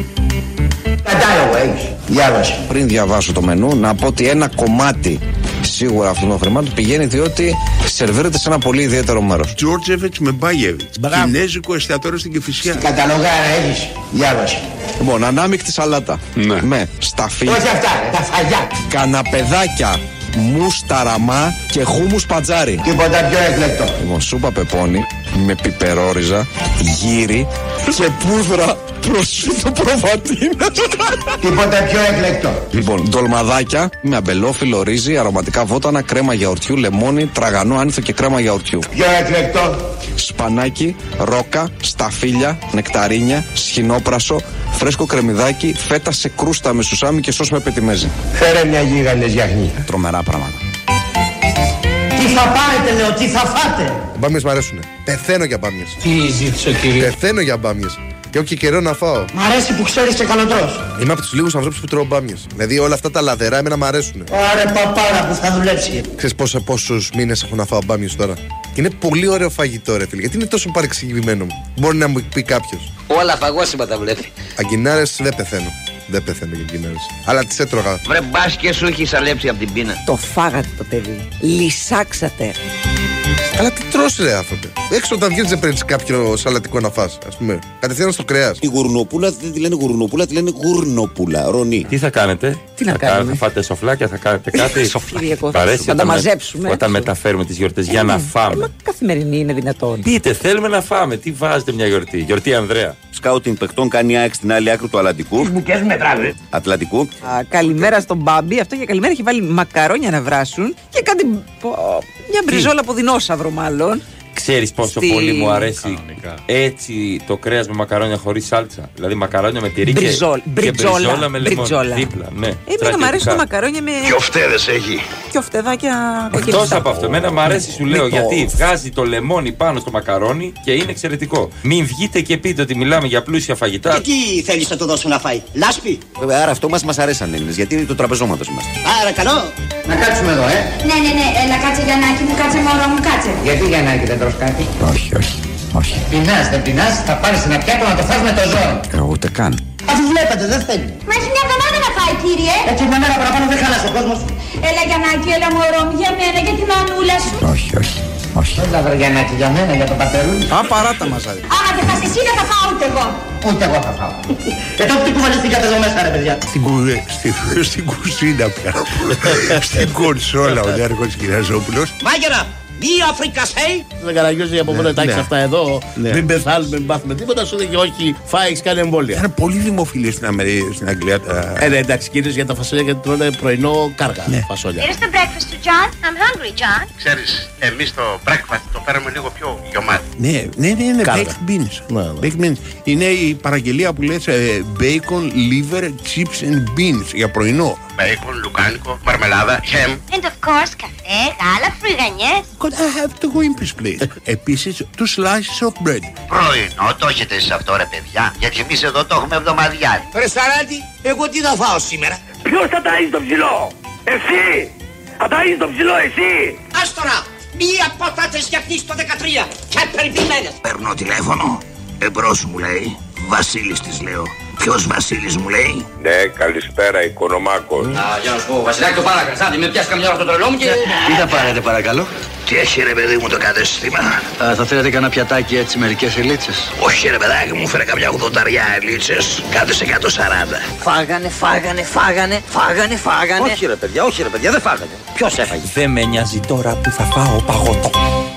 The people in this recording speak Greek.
Κατάλογο έχεις. Διάβασε. Πριν διαβάσω το μενού, να πω ότι ένα κομμάτι σίγουρα αυτών των χρημάτων πηγαίνει διότι σερβίρεται σε ένα πολύ ιδιαίτερο μέρος. Τζόρτζεβιτς με Μπάγεβιτς. Κινέζικο εστιατόριο στην Κηφισιά. Καταλογάρα έχεις. Διάβασε. Λοιπόν, ανάμεικτη σαλάτα. Ναι. Με σταφί. Όχι αυτά, τα φαγιά. Καναπεδάκια. Μουσταραμά και χούμους πατζάρι. Τίποτα πιο εκλεκτό. Λοιπόν, σούπα πεπόνι με πιπερόριζα, γύρι και πούδρα προσφύτω προβατίνα. Τίποτα πιο εκλεκτό. Λοιπόν, ντολμαδάκια με αμπελόφυλλο, ρύζι, αρωματικά βότανα, κρέμα γιαουρτιού, λεμόνι, τραγανό άνηθο και κρέμα γιαουρτιού. Πιο εκλεκτό. Σπανάκι, ρόκα, σταφύλια, νεκταρίνια, σχοινόπρασο, φρέσκο κρεμμυδάκι, φέτα σε κρούστα με σουσάμι και σως με πετιμέζι. Φέρε μια γίγαντες γιαχνί. Τρομερά πράγματα. Τι θα πάρετε, λέω, τι θα φάτε. Μπάμιες μ' αρέσουνε. Πεθαίνω για μπάμιες. Τι ζήτησε, κύριε. Πεθαίνω για μπάμιες. Και έχω και καιρό να φάω. Μ' αρέσει που ξέρεις και καλοτρός. Είμαι από τους λίγους ανθρώπους που τρώω μπάμιες. Δηλαδή όλα αυτά τα λαδερά εμένα μ' αρέσουνε. Άρε παπάρα που θα δουλέψει. Ξέρεις πόσους μήνες έχω να φάω μπάμιες τώρα. Και είναι πολύ ωραίο φαγητό, ρε φίλε. Γιατί είναι τόσο παρεξηγημένο μου. Μπορεί να μου πει κάποιος. Όλα φαγόσιμα τα βλέπει. Αγκινάρες δεν πεθαίνω. Δεν πεθαίνω για αγκινάρες. Αλλά τις έτρωγα. Βρε μπας και σου έχει σαλέψει από την πείνα. Το φάγατε το παιδί. Λυσάξατε. Αλλά τι τρως ρε άνθρωπε. Έξω όταν βγαίνεις δεν παίρνεις κάποιο σαλατικό να φας, ας πούμε. Κατευθείαν στο κρέας. Η γουρνοπούλα δεν τη λένε γουρνοπούλα, τη λένε γουρνοπούλα. Ρονί. Τι θα κάνετε, Τι να κάνουμε? Θα φάτε σοφλάκια, θα κάνετε κάτι. Σοφλάκια. Παρέσει Θα τα μαζέψουμε. Όταν μεταφέρουμε τις γιορτές για να φάμε. Καθημερινή είναι δυνατόν. Πείτε, θέλουμε να φάμε. Τι βάζετε μια γιορτή? Γιορτή Ανδρέα. Σκάουτινγκ παιχτών κάνει ΑΕΚ στην άλλη άκρη του Ατλαντικού. Μπουκές μετράδε. Ατλαντικού. Καλημέρα στον Μπάμπη. Αυτό για καλημέρα έχει βάλει μακαρόνια να βράσουν και κάτι. Μια μπριζόλα από δεινόσαυρο, μάλλον. Ξέρεις πόσο πολύ μου αρέσει έτσι το κρέας με μακαρόνια χωρίς σάλτσα. Δηλαδή μακαρόνια με τυρί και μπριζόλα με λεμόνι. Δίπλα, ναι. Εμένα μου αρέσουν τα μακαρόνια με. Και οφτέδες έχει. Και οφτεδάκια Εκτός κοκκινιστά. από αυτό, εμένα μου αρέσει, σου λέω, γιατί βγάζει το λεμόνι πάνω στο μακαρόνι και είναι εξαιρετικό. Μην βγείτε και πείτε ότι μιλάμε για πλούσια φαγητά. Τι θέλεις να του δώσουν να φάει? Λάσπη. Βέβαια, άρα αυτό μας αρέσαν Έλληνες, γιατί είναι το τραπεζώματος είμαστε. Άρα καλό. Να κάτσουμε εδώ, Ναι, έλα κάτσε Γιαννάκη μου, κάτσε μωρό μου, κάτσε. Γιατί Γιαννάκη δεν τρως κάτι. Όχι. Πεινάς, δεν πεινάς, θα πάρεις ένα πιάτο να το φας με το ζώο. Ούτε καν. Αφού βλέπετε, δεν θέλει. Μα έχει μια εβδομάδα να φάει, κύριε. Έτσι μια μέρα παραπάνω δεν χάλασε ο κόσμος. Έλα Γιαννάκη, έλα μωρό μου, για μένα, για την μανούλα σου. Όχι. Έλα βρε Γιαννάκη, για μένα, για τον πατερούλη. Α, παράτα μας άδει. Άμα δεν φας εσύ, δεν θα φάω ούτε εγώ. Ούτε εγώ θα φάω. Τότε τι κουβαλίστηκατε εδώ μέσα, ρε παιδιά. Στην κουζίνα πια. Στην κονσόλα ο Νιάρχος Κυραζόπουλος. Μάγερα. Μία φρικασέι. Δεν καραγιώζει από πότε τάξει αυτά εδώ. Μην πεθάνουμε, μην πάθουμε τίποτα. Σου λέει όχι, φάει, έχει κάνει εμβόλια. Είναι πολύ δημοφιλή στην Αγγλία. Ναι, εντάξει, κυρίως για τα φασόλια γιατί τρώνε πρωινό κάργα. Φασόλια. Here's the breakfast to John. I'm hungry, John. Ξέρεις, εμείς το breakfast το φέραμε λίγο πιο γιωμάτι. Ναι, είναι baked beans. Baked beans. Είναι η παραγγελία που λες bacon, liver, chips and beans για πρωινό. Bacon, λουκάνικο, μαρμελάδα, ham. And of course, καφέ, γάλα, φρυγανιές. Could I have to go in this place? Επίσης, two slices of bread. Πρωινό το έχετε εσείς αυτό ρε παιδιά, γιατί εμείς εδώ το έχουμε εβδομαδιάρι. Ρε Σαράντη, εγώ τι θα φάω σήμερα? Ποιος θα ταΐζει το ψηλό? Εσύ! Θα ταΐζει το ψηλό εσύ! Ας τώρα, μία πατάτες γιαχνί στο 13 και περιποιημένες. Παίρνω τηλέφωνο. Εμπρός μου λέει. Βασίλης της λέω. Ποιος Βασίλης μου λέει? Ναι, καλησπέρα, Οικονομάκος. Για να σου πω, Βασιλάκη, το παρακαλώ. Με πιάσει καμιά ώρα στο τρελό μου και. Τι θα πάρετε παρακαλώ? Τι έχει ρε παιδί μου το κατέστημα? Θα θέλετε κανένα πιατάκι έτσι, μερικές ελίτσες? Όχι ρε παιδάκι μου, φέρε καμιά 80 ελίτσες. Κάτω σε 140. Φάγανε. Όχι ρε παιδιά, δεν φάγανε. Ποιος έφαγε? Δεν με νοιάζει τώρα που θα φάω παγωτό.